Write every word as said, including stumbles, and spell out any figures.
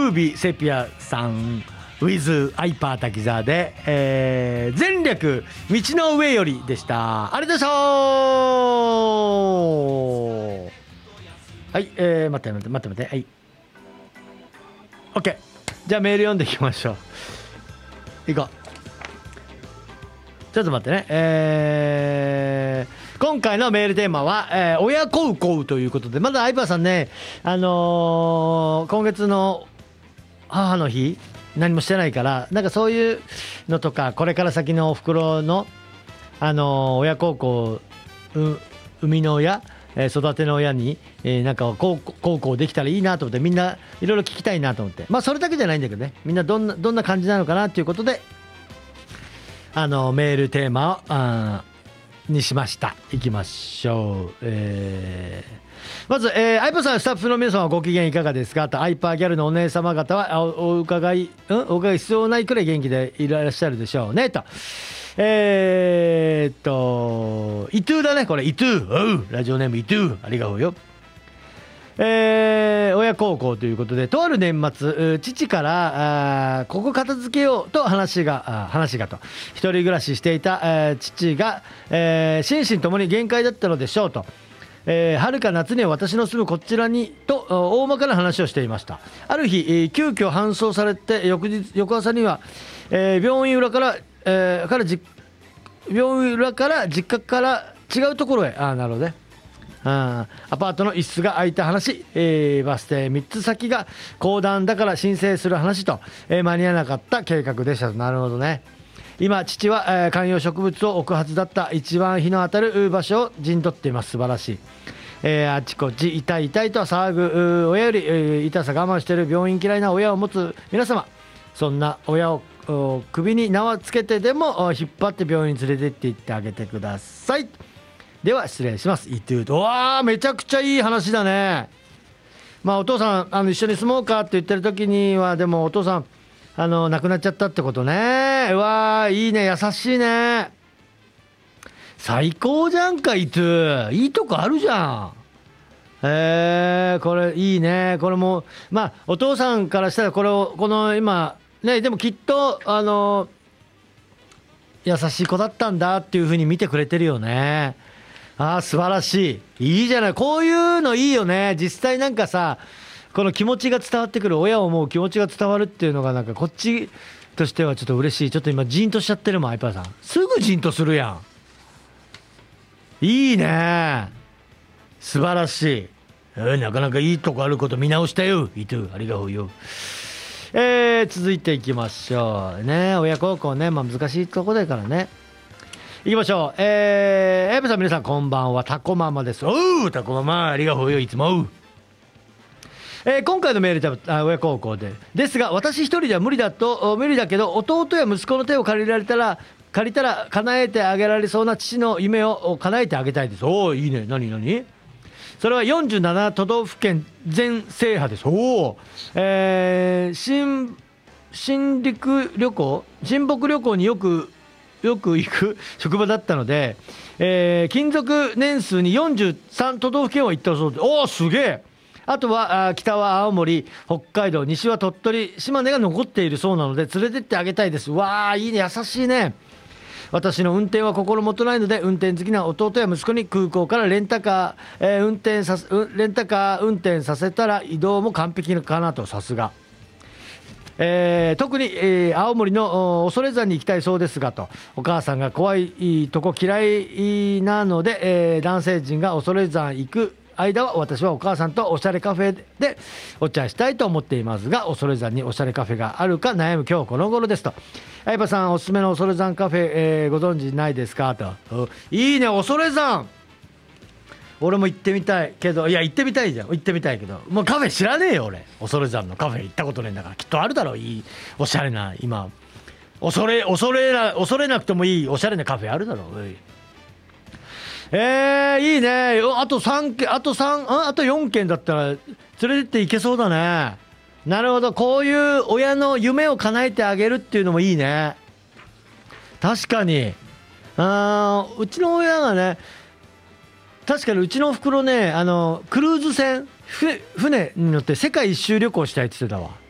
ムービーセピアさん with アイパー滝沢で、えー、前略道の上よりでした。ありがとうございました。はい、えー、待って待って待って待って、はい OK、 じゃあメール読んでいきましょう。いこう。ちょっと待ってね。えー、今回のメールテーマは、えー、親孝行ということで、まだ相葉さんね、あのー、今月の母の日何もしてないから、なんかそういうのとか、これから先のおふくろの、あのー、親孝行、う生みの親、えー、育ての親に、えー、なんか孝行できたらいいなと思って、みんないろいろ聞きたいなと思って、まあそれだけじゃないんだけどね、みんなどんなどんな感じなのかなということで、あのメールテーマをあにしました。いきましょう。えー、まず、えー、アイパーさん、スタッフの皆様はご機嫌いかがですかと。アイパーギャルのお姉様方はおお伺い、うん、お伺い必要ないくらい元気でいらっしゃるでしょうねと。えー、っとイトゥーだね、これイトゥー、おうラジオネームイトゥー、ありがとうよ。えー、親孝行ということで、とある年末父からあここ片付けようと話が話がと、一人暮らししていた、えー、父が、えー、心身ともに限界だったのでしょうと、えー、春か夏には私の住むこちらにと大まかな話をしていました。ある日、えー、急遽搬送されて翌日翌朝には、えー、病院裏から、えー、からじ病院裏から実家から違うところへ、ああなるほどね、アパートの一室が空いた話、えー、バス停みっつ先が公団だから申請する話と、えー、間に合わなかった計画でした。なるほどね。今父は、えー、観葉植物を置くはずだった一番日の当たる場所を陣取っています。素晴らしい。えー、あちこち痛い痛いと騒ぐ親より、えー、痛さ我慢している病院嫌いな親を持つ皆様、そんな親を首に縄つけてでも引っ張って病院に連れてって行ってあげてください。では失礼します。イトゥーと、わあめちゃくちゃいい話だね。まあお父さんあの一緒に住もうかって言ってる時には、でもお父さんあの亡くなっちゃったってことね。うわあいいね、優しいね、最高じゃんかイトゥー、いいとこあるじゃん。えー、これいいね。これもまあお父さんからしたらこれをこの今ね、でもきっとあの優しい子だったんだっていう風に見てくれてるよね。ああ素晴らしい、いいじゃない、こういうのいいよね。実際なんかさ、この気持ちが伝わってくる、親を思う気持ちが伝わるっていうのがなんかこっちとしてはちょっと嬉しい。ちょっと今ジーンとしちゃってるもん、アイパーさん。すぐジーンとするやん。いいね、素晴らしい、えー、なかなかいいとこあること見直したよイトゥー、ありがとうよ。えー、続いていきましょうね。親孝行ね、まあ難しいとこだからね。いきましょう。えー、エブさん皆さんこんばんは、タコママです。おうタコママ、ありがとうよいつも。えー、今回のメールでは親孝行でですが、私一人では無理だと無理だけど、弟や息子の手を借りられたら借りたら叶えてあげられそうな父の夢を叶えてあげたいです。おおいいね、何何それはよんじゅうなな都道府県全制覇です。おお、えー、新新陸旅行新北旅行によくよく行く職場だったので、えー、勤続年数によんじゅうさん都道府県は行ったそうで、おおすげえ。あとは北は青森、北海道、西は鳥取、島根が残っているそうなので連れてってあげたいです。わあいいね、優しいね。私の運転は心もとないので、運転好きな弟や息子に空港からレンタカー、えー、運転さレンタカー運転させたら移動も完璧かなと。さすが。えー、特に、えー、青森の恐山に行きたいそうですがと。お母さんが怖いとこ嫌いなので、えー、男性陣が恐山行く間は私はお母さんとおしゃれカフェでお茶したいと思っていますが、恐山におしゃれカフェがあるか悩む今日この頃ですと。相葉さんおすすめの恐山カフェ、えー、ご存知ないですかと。いいね、恐山。俺も行ってみたいけど、いや行ってみたいじゃん、行ってみたいけどもうカフェ知らねえよ俺。恐山のカフェ行ったことねえんだから、きっとあるだろう、いいおしゃれな、今恐れ恐れな恐れなくてもいいおしゃれなカフェあるだろう。おいえー、いいね。あとさんけん、あとさん、あとよんけんだったら連れてっていけそうだね。なるほど、こういう親の夢を叶えてあげるっていうのもいいね。確かに。あうちの親がね、確かにうちのおふくろね、あのクルーズ船、船に乗って世界一周旅行したいって言ってたわ。